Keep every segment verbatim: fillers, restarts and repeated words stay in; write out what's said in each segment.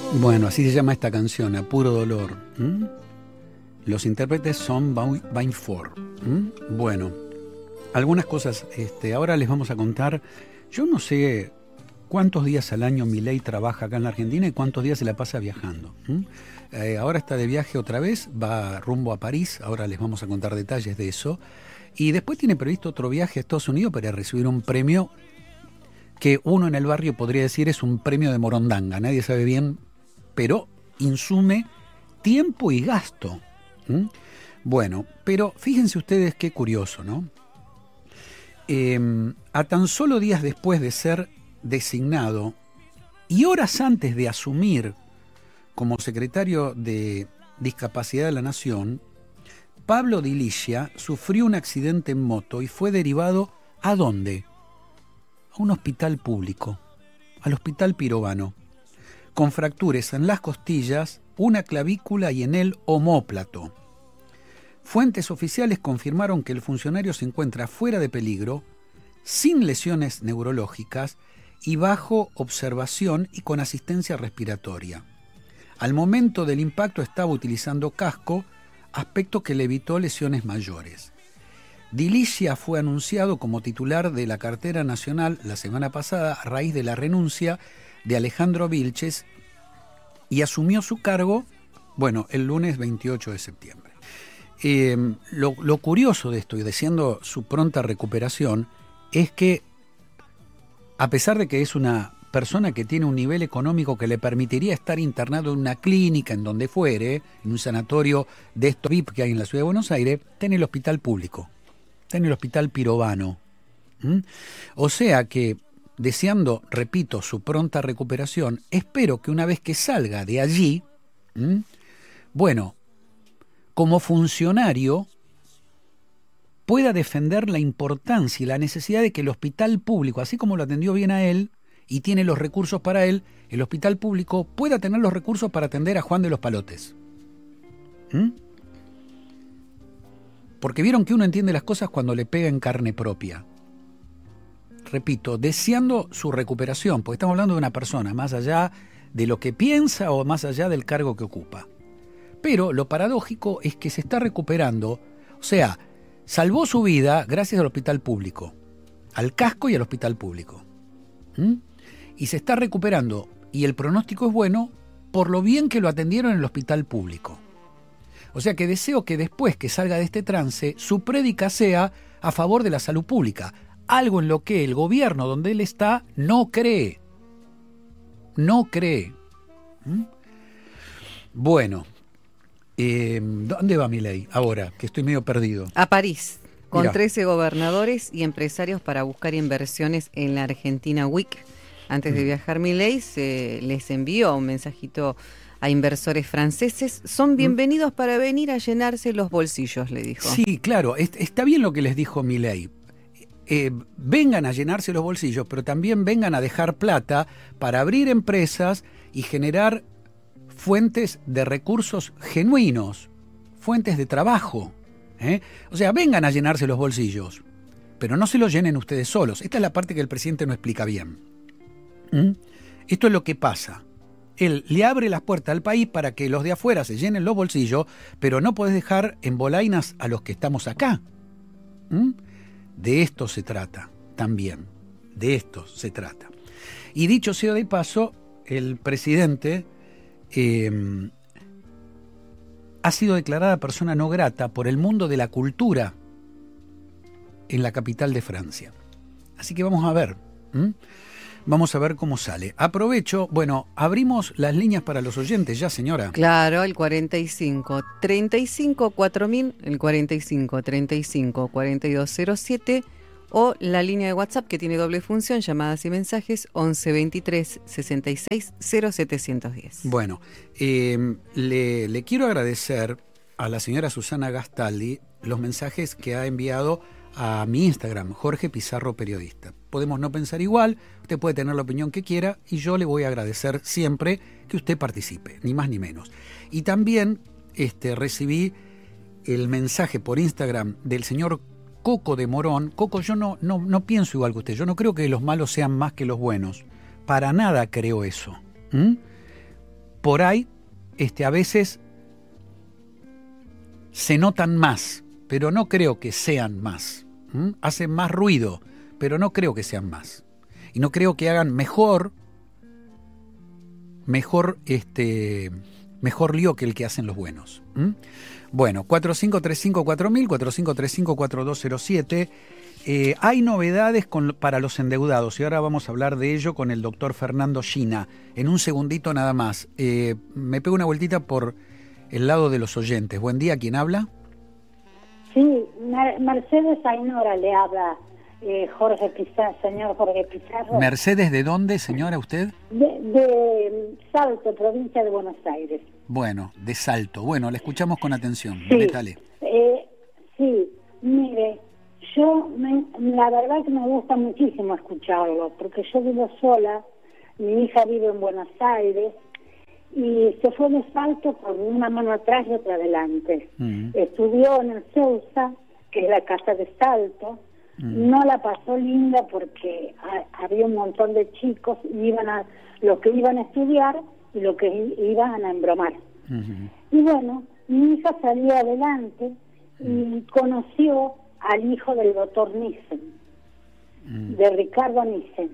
Bueno, así se llama esta canción, A Puro Dolor. ¿Mm? Los intérpretes son Bainfor. ¿Mm? Bueno, algunas cosas, este, ahora les vamos a contar. Yo no sé cuántos días al año Milei trabaja acá en la Argentina y cuántos días se la pasa viajando. ¿Mm? Eh, ahora está de viaje otra vez, va rumbo a París, ahora les vamos a contar detalles de eso. Y después tiene previsto otro viaje a Estados Unidos para recibir un premio que uno en el barrio podría decir es un premio de morondanga, nadie sabe bien, pero insume tiempo y gasto. ¿Mm? Bueno, pero fíjense ustedes qué curioso, ¿no? Eh, a tan solo días después de ser designado y horas antes de asumir como secretario de Discapacidad de la Nación, Pablo Di Liscia sufrió un accidente en moto y fue derivado ¿a dónde? A un hospital público, al Hospital Pirovano, con fracturas en las costillas, una clavícula y en el omóplato. Fuentes oficiales confirmaron que el funcionario se encuentra fuera de peligro, sin lesiones neurológicas y bajo observación y con asistencia respiratoria. Al momento del impacto estaba utilizando casco, aspecto que le evitó lesiones mayores. Di Liscia fue anunciado como titular de la cartera nacional la semana pasada a raíz de la renuncia de Alejandro Vilches y asumió su cargo, bueno, el lunes veintiocho de septiembre. Eh, lo, lo curioso de esto, y deseando su pronta recuperación, es que a pesar de que es una persona que tiene un nivel económico que le permitiría estar internado en una clínica, en donde fuere, en un sanatorio de estos V I P que hay en la ciudad de Buenos Aires, está en el hospital público, está en el Hospital Pirovano. ¿Mm? O sea que, deseando, repito, su pronta recuperación, espero que una vez que salga de allí, ¿Mm? bueno, como funcionario, pueda defender la importancia y la necesidad de que el hospital público, así como lo atendió bien a él y tiene los recursos para él, el hospital público pueda tener los recursos para atender a Juan de los Palotes. ¿Mm? Porque vieron que uno entiende las cosas cuando le pega en carne propia. Repito, deseando su recuperación, porque estamos hablando de una persona, más allá de lo que piensa o más allá del cargo que ocupa. Pero lo paradójico es que se está recuperando, o sea, salvó su vida gracias al hospital público, al casco y al hospital público. ¿Mm? Y se está recuperando, y el pronóstico es bueno, por lo bien que lo atendieron en el hospital público. O sea que deseo que después que salga de este trance, su prédica sea a favor de la salud pública, algo en lo que el gobierno donde él está no cree. No cree. ¿Mm? Bueno. Eh, ¿Dónde va Milei ahora? Que estoy medio perdido. A París, con Mirá. trece gobernadores y empresarios para buscar inversiones en la Argentina Week. Antes de viajar Milei, se les envió un mensajito a inversores franceses. Son bienvenidos para venir a llenarse los bolsillos, le dijo. Sí, claro, es, está bien lo que les dijo Milei. Eh, vengan a llenarse los bolsillos, pero también vengan a dejar plata para abrir empresas y generar fuentes de recursos genuinos, fuentes de trabajo. ¿eh? O sea, vengan a llenarse los bolsillos, pero no se los llenen ustedes solos. Esta es la parte que el presidente no explica bien. ¿Mm? Esto es lo que pasa. Él le abre las puertas al país para que los de afuera se llenen los bolsillos, pero no podés dejar en bolainas a los que estamos acá. ¿Mm? De esto se trata también. De esto se trata. Y dicho sea de paso, el presidente Eh, ha sido declarada persona no grata por el mundo de la cultura en la capital de Francia. Así que vamos a ver, ¿Mm? vamos a ver cómo sale. Aprovecho, bueno, abrimos las líneas para los oyentes ya, señora. Claro, el cuarenta y cinco, treinta y cinco, cuatro mil, el cuarenta y cinco, treinta y cinco, cuarenta y dos cero siete o la línea de WhatsApp que tiene doble función, llamadas y mensajes, once veintitrés sesenta y seis cero setecientos diez. Bueno, eh, le, le quiero agradecer a la señora Susana Gastaldi los mensajes que ha enviado a mi Instagram, Jorge Pizarro Periodista. Podemos no pensar igual, usted puede tener la opinión que quiera y yo le voy a agradecer siempre que usted participe, ni más ni menos. Y también este, recibí el mensaje por Instagram del señor Coco de Morón. Coco, yo no, no, no pienso igual que usted, yo no creo que los malos sean más que los buenos, para nada creo eso. ¿Mm? por ahí este, a veces se notan más, pero no creo que sean más. ¿Mm? Hacen más ruido, pero no creo que sean más. Y no creo que hagan mejor, mejor, este, mejor lío que el que hacen los buenos. ¿Mm? Bueno, cuatro cinco tres cinco cuatro mil, cuatro cinco tres cinco cuatro dos cero siete. Eh, hay novedades con, para los endeudados y ahora vamos a hablar de ello con el doctor Fernando Gina. En un segundito nada más. Eh, me pego una vueltita por el lado de los oyentes. Buen día, ¿quién habla? Sí, Mer- Mercedes Ainora le habla, eh, Jorge Pizarro, señor Jorge Pizarro. ¿Mercedes de dónde, señora, usted? De, de Salto, provincia de Buenos Aires. Bueno, de Salto. Bueno, le escuchamos con atención. Sí, Métale. eh, sí, mire, yo, me, la verdad que me gusta muchísimo escucharlo, porque yo vivo sola, mi hija vive en Buenos Aires, y se fue de Salto con una mano atrás y otra adelante. Mm. Estudió en el CEUSA, que es la casa de Salto. Mm. No la pasó linda porque a, había un montón de chicos, y iban a, los que iban a estudiar y los que iban a embromar. Mm-hmm. Y bueno, mi hija salió adelante y mm. conoció al hijo del doctor Nissen, mm. de Ricardo Nissen.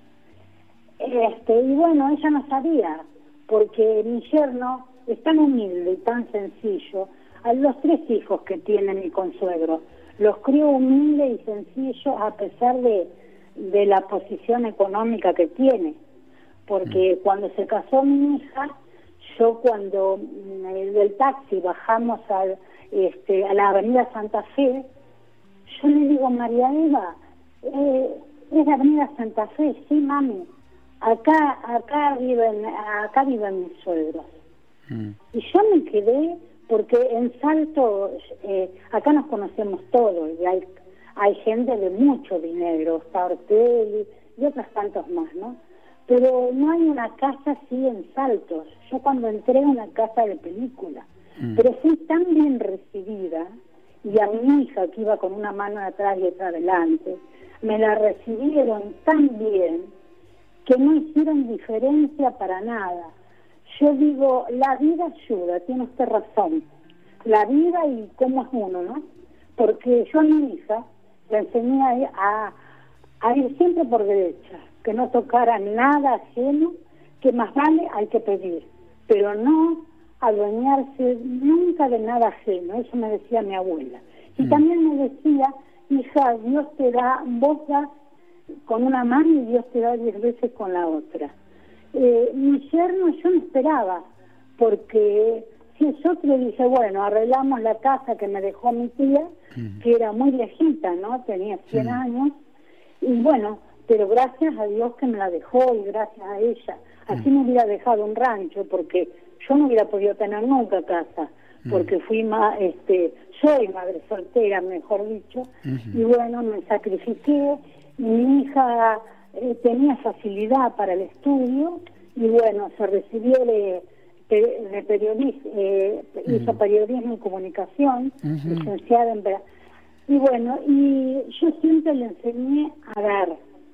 Este, y bueno, ella no sabía, porque mi yerno es tan humilde y tan sencillo. A los tres hijos que tiene mi consuegro los crió humilde y sencillo a pesar de, de la posición económica que tiene, porque mm. cuando se casó mi hija, yo cuando mm, del taxi bajamos al, este, a la avenida Santa Fe, yo le digo, María Eva, eh, es la avenida Santa Fe. Sí, mami. Acá, acá viven, acá viven mis suegros. Mm. Y yo me quedé porque en Salto, eh, acá nos conocemos todos y hay, hay gente de mucho dinero, está Ortelli y otros tantos más, ¿no? Pero no hay una casa así en Salto. Yo cuando entré a una casa de película, mm. pero fui tan bien recibida, y a mi hija que iba con una mano atrás y otra adelante, me la recibieron tan bien que no hicieron diferencia para nada. Yo digo, la vida ayuda, tiene usted razón. La vida y cómo es uno, ¿no? Porque yo a mi hija le enseñé a, a, a ir siempre por derecha, que no tocara nada ajeno, que más vale hay que pedir, pero no adueñarse nunca de nada ajeno. Eso me decía mi abuela. Y mm. también me decía, hija, Dios te da, vos das con una mano y Dios te da diez veces con la otra. Eh, mi yerno yo no esperaba, porque si es otro dice, bueno, arreglamos la casa que me dejó mi tía, mm. que era muy viejita, ¿no? Tenía cien mm. años, y bueno, pero gracias a Dios que me la dejó y gracias a ella. Así mm. me hubiera dejado un rancho, porque yo no hubiera podido tener nunca casa, porque fui más, este, soy madre soltera, mejor dicho, mm-hmm. y bueno, me sacrifiqué. Mi hija eh, tenía facilidad para el estudio y bueno, se recibió de, de, de periodismo, eh, uh-huh. hizo periodismo y comunicación, uh-huh. licenciada en... Y bueno, y yo siempre le enseñé a dar.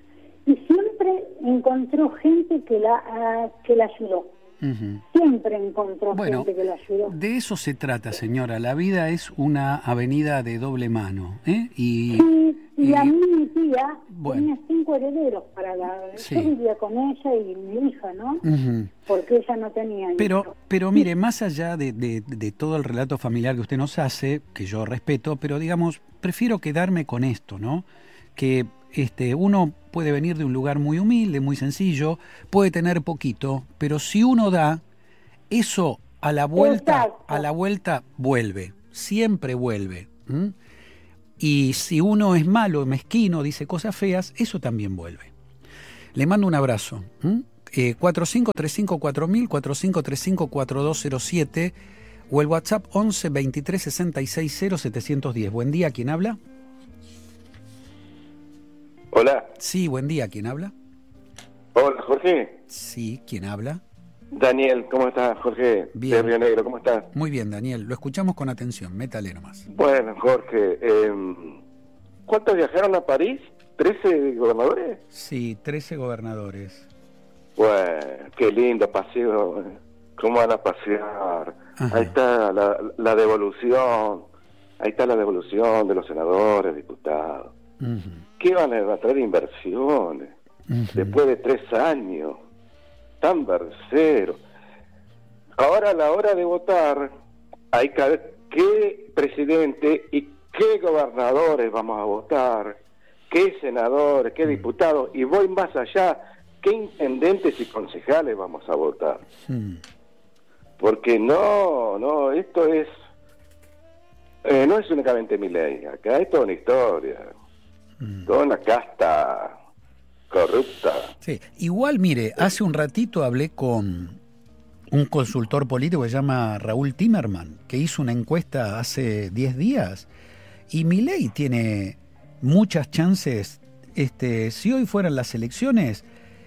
Y siempre encontró gente que la, a, que la ayudó. Uh-huh. Siempre encontró bueno, gente que la ayudó. De eso se trata, señora. La vida es una avenida de doble mano, ¿eh? Y, sí, y, y a mí mi tía bueno. tenía cinco herederos para la... Sí. Yo vivía con ella y mi hija, ¿no? Uh-huh. Porque ella no tenía hijos. Pero, pero mire, más allá de, de, de todo el relato familiar que usted nos hace, que yo respeto, pero digamos, prefiero quedarme con esto, ¿no? Que este, uno puede venir de un lugar muy humilde, muy sencillo, puede tener poquito, pero si uno da, eso a la vuelta, Exacto. a la vuelta vuelve, siempre vuelve. ¿Mm? Y si uno es malo, mezquino, dice cosas feas, eso también vuelve. Le mando un abrazo. ¿Mm? Eh, cuatro cinco tres cinco cuatro mil, cuatro cinco tres cinco cuatro dos cero siete o el WhatsApp once veintitrés sesenta y seis cero setecientos diez. Buen día, ¿quién habla? Hola. Sí, buen día, ¿quién habla? Hola, Jorge. Sí, ¿quién habla? Daniel, ¿cómo estás, Jorge? Bien. De Río Negro, ¿cómo estás? Muy bien, Daniel, lo escuchamos con atención, métale nomás. Bueno, Jorge, eh, ¿cuántos viajaron a París? ¿trece gobernadores? Sí, trece gobernadores. Bueno, qué lindo paseo ¿Cómo van a pasear? Ajá. Ahí está la, la devolución, ahí está la devolución de los senadores, diputados. Uh-huh. ¿Qué van a traer inversiones? Uh-huh. Después de tres años, tan berceros. Ahora a la hora de votar, hay que ver qué presidente y qué gobernadores vamos a votar, qué senadores, qué diputados, y voy más allá, qué intendentes y concejales vamos a votar. Uh-huh. Porque no, no, esto es, eh, no es únicamente Milei, acá hay toda una historia, uh-huh. toda una casta corrupta. Sí, igual mire, hace un ratito hablé con un consultor político que se llama Raúl Timerman, que hizo una encuesta hace diez días, y Milei tiene muchas chances, este, si hoy fueran las elecciones,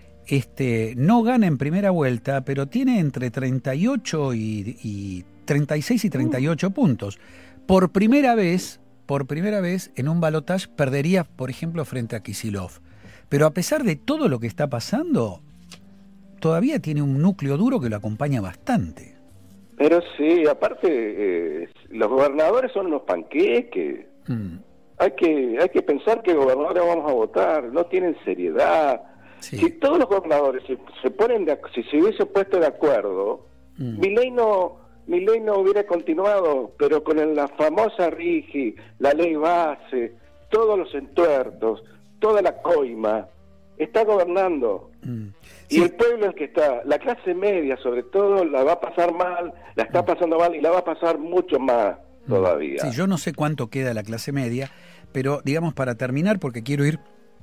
este, no gana en primera vuelta, pero tiene entre treinta y ocho y, y treinta y seis y treinta y ocho puntos. Por primera vez, por primera vez en un balotaje perdería, por ejemplo, frente a Kicillof. Pero a pesar de todo lo que está pasando, todavía tiene un núcleo duro que lo acompaña bastante. Pero sí, aparte, eh, los gobernadores son unos panqueques. Mm. Hay que hay que pensar que gobernadores vamos a votar, no tienen seriedad. Sí. Si todos los gobernadores se, se ponen de, si se hubiese puesto de acuerdo, mm. Milei no Milei no hubiera continuado, pero con el, la famosa RIGI, la ley base, todos los entuertos, toda la coima, está gobernando. Mm. Sí. Y el pueblo es que está, la clase media sobre todo, la va a pasar mal, la está pasando mal y la va a pasar mucho más todavía. Sí, yo no sé cuánto queda la clase media, pero digamos para terminar, porque quiero ir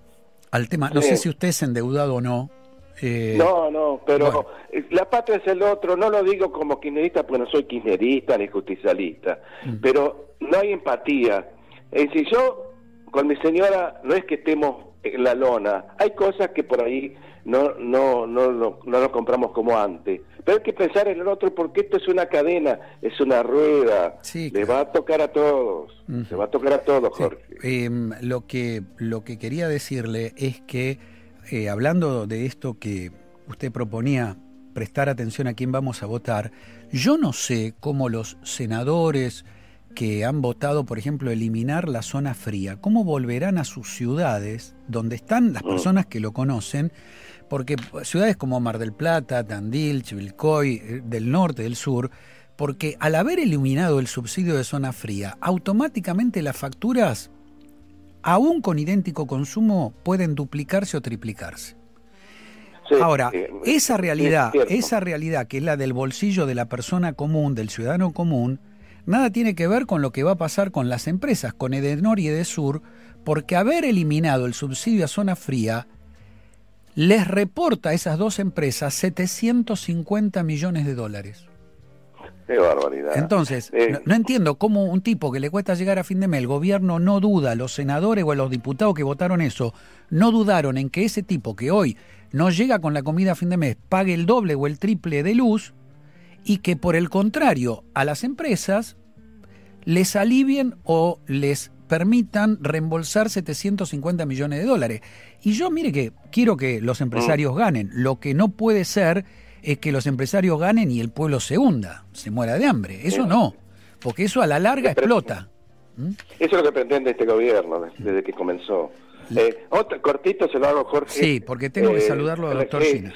al tema, no sí. sé si usted es endeudado o no. Eh, no, no, pero bueno. La patria es el otro, no lo digo como kirchnerista, porque no soy kirchnerista ni justicialista, mm. pero no hay empatía. Es decir, yo con mi señora no es que estemos en la lona, hay cosas que por ahí no no no no, no lo compramos como antes, pero hay que pensar en el otro, porque esto es una cadena, es una rueda, sí, le claro. va a tocar a todos, uh-huh. le va a tocar a todos, Jorge. Sí. Eh, lo que lo que quería decirle es que eh, hablando de esto que usted proponía, prestar atención a quién vamos a votar, yo no sé cómo los senadores que han votado, por ejemplo, eliminar la zona fría, cómo volverán a sus ciudades donde están las personas que lo conocen, porque ciudades como Mar del Plata, Tandil, Chivilcoy, del norte, del sur, porque al haber eliminado el subsidio de zona fría, automáticamente las facturas, aún con idéntico consumo, pueden duplicarse o triplicarse. Sí, Ahora, sí, esa realidad, sí, esa realidad que es la del bolsillo de la persona común, del ciudadano común, nada tiene que ver con lo que va a pasar con las empresas, con Edenor y Edesur, porque haber eliminado el subsidio a zona fría les reporta a esas dos empresas setecientos cincuenta millones de dólares. ¡Qué barbaridad! Entonces, eh. no, no entiendo cómo un tipo que le cuesta llegar a fin de mes, el gobierno no duda, los senadores o los diputados que votaron eso, no dudaron en que ese tipo que hoy no llega con la comida a fin de mes pague el doble o el triple de luz, y que por el contrario a las empresas les alivien o les permitan reembolsar setecientos cincuenta millones de dólares. Y yo, mire que quiero que los empresarios mm. ganen. Lo que no puede ser es que los empresarios ganen y el pueblo se hunda, se muera de hambre. Eso no, porque eso a la larga explota. ¿Mm? Eso es lo que pretende este gobierno desde que comenzó. Eh, otro cortito se lo hago, Jorge. Sí, porque tengo que eh, saludarlo al doctor Gina.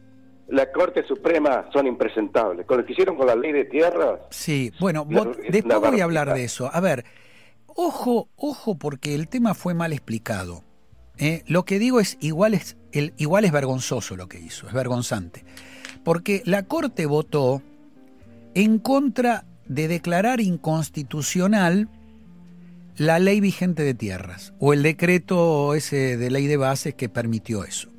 La Corte Suprema son impresentables. Con lo que hicieron con la ley de tierras. Sí, bueno, vos, después voy a hablar de eso. A ver, ojo, ojo, porque el tema fue mal explicado. ¿eh? Lo que digo es igual es el igual es vergonzoso lo que hizo, es vergonzante. Porque la Corte votó en contra de declarar inconstitucional la ley vigente de tierras, o el decreto ese de ley de bases que permitió eso.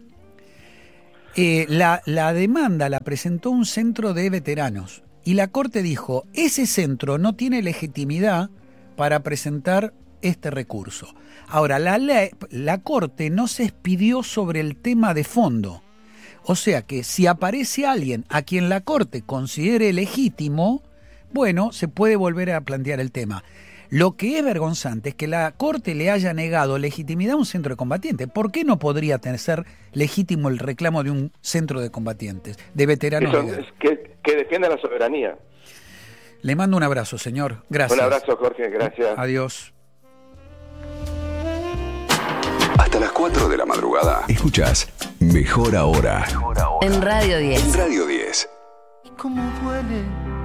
Eh, la, la demanda la presentó un centro de veteranos y la Corte dijo, ese centro no tiene legitimidad para presentar este recurso. Ahora, la, ley, la Corte no se expidió sobre el tema de fondo. O sea que si aparece alguien a quien la Corte considere legítimo, bueno, se puede volver a plantear el tema. Lo que es vergonzante es que la Corte le haya negado legitimidad a un centro de combatientes. ¿Por qué no podría ser legítimo el reclamo de un centro de combatientes, de veteranos? Eso, de es que que defiendan la soberanía. Le mando un abrazo, señor. Gracias. Un abrazo, Jorge. Gracias. Adiós. Hasta las cuatro de la madrugada. Escuchás Mejor Ahora. En Radio diez. En Radio diez. ¿Cómo duele